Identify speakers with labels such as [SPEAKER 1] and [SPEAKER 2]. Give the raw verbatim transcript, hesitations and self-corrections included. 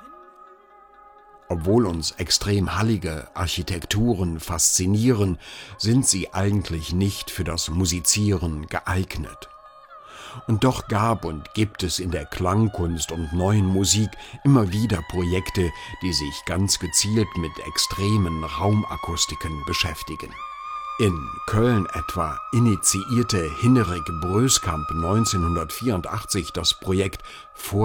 [SPEAKER 1] Obwohl uns extrem hallige Architekturen faszinieren, sind sie eigentlich nicht für das Musizieren geeignet. Und doch gab und gibt es in der Klangkunst und neuen Musik immer wieder Projekte, die sich ganz gezielt mit extremen Raumakustiken beschäftigen. In Köln etwa initiierte Hinnerk Bröskamp neunzehnhundertvierundachtzig das Projekt Vor